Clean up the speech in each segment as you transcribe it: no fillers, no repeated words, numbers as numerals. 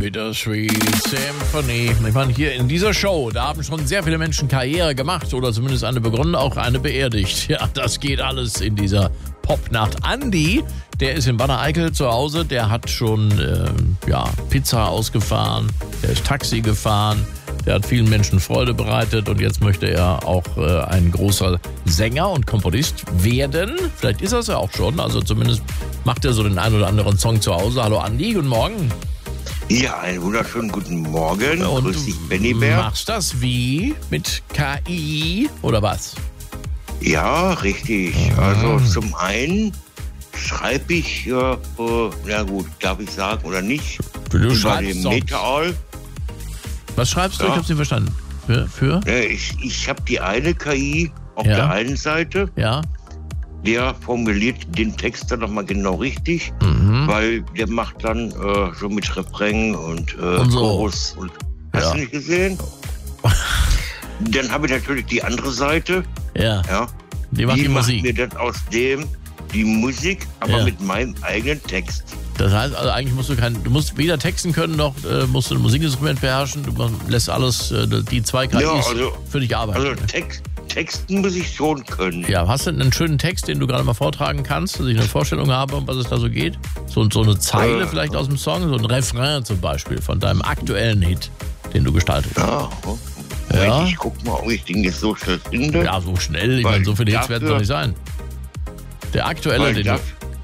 Bittersweet Symphony. Ich meine, hier in dieser Show, da haben schon sehr viele Menschen Karriere gemacht oder zumindest eine begonnen, auch eine beerdigt. Ja, das geht alles in dieser Popnacht. Andi, der ist in Banne-Eickel zu Hause, der hat schon Pizza ausgefahren, der ist Taxi gefahren, der hat vielen Menschen Freude bereitet und jetzt möchte er auch ein großer Sänger und Komponist werden. Vielleicht ist er es ja auch schon, also zumindest macht er so den einen oder anderen Song zu Hause. Hallo Andi, guten Morgen. Ja, einen wunderschönen guten Morgen. Und Grüß dich, Benny Bär. Machst das wie? Mit KI oder was? Ja, richtig. Also zum einen schreibe ich, darf ich sagen oder nicht, Du über schreibst den Songs. Metal. Was schreibst du? Ja. Ich hab's nicht verstanden. Für? Ich habe die eine KI auf Ja. der einen Seite, Ja? der formuliert den Text dann nochmal genau richtig, weil der macht dann so mit Refrain und Und so. Chorus und hast Ja. du nicht gesehen? Dann habe ich natürlich die andere Seite, Ja. ja. Die macht die Musik. mir dann aus dem die Musik, aber Ja. mit meinem eigenen Text. Das heißt, also eigentlich musst du musst weder texten können, noch musst du ein Musikinstrument beherrschen. Du lässt alles, die zwei KIs Ja, also- für dich arbeiten. Also Texten muss ich schon können. Ja, hast du einen schönen Text, den du gerade mal vortragen kannst, dass ich eine Vorstellung habe, um was es da so geht? So eine Zeile vielleicht aus dem Song, so ein Refrain zum Beispiel von deinem aktuellen Hit, den du gestaltet hast. Ja. Ja. Moment, ich guck mal, ob ich den jetzt so schnell finde. Ja, so schnell, ich Weil meine, so viele Hits werden es doch dafür- nicht sein. Der aktuelle, Weil den das,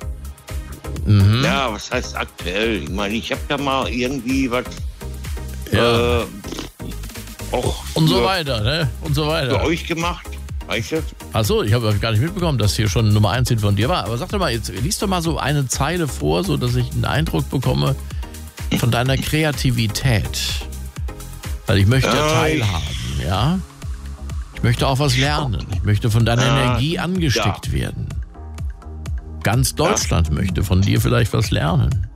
du... Ja, was heißt aktuell? Ich meine, ich habe da mal irgendwie was Ja. auch Und so für- weiter, ne? Und so für weiter. euch gemacht. Weißt du? Achso, ich habe gar nicht mitbekommen, dass hier schon Nummer 1 Hit von dir war. Aber sag doch mal, jetzt liest doch mal so eine Zeile vor, so dass ich einen Eindruck bekomme von deiner Kreativität. Weil ich möchte Ja, teilhaben, ja? Ich möchte auch was lernen. Ich möchte von deiner Energie angesteckt werden. Ganz Deutschland möchte von dir vielleicht was lernen.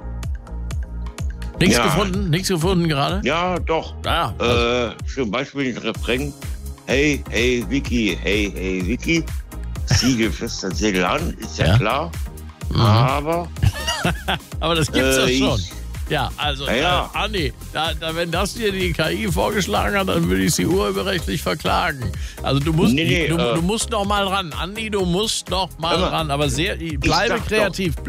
Nichts Ja. gefunden? Nichts gefunden gerade? Ja, doch. Ja. Zum Beispiel den Refrain. Hey, hey, Vicky, hey, Vicky. Siegel fester Segel an, ist ja, Ja. klar. Aber Aber das gibt's ja schon. ich- Ja, also, Ja. Andi, wenn das dir die KI vorgeschlagen hat, dann würde ich sie urheberrechtlich verklagen. Also du musst, Nee, du musst noch mal ran. Andi, du musst noch mal Hör mal, ran. Aber bleibe sag kreativ.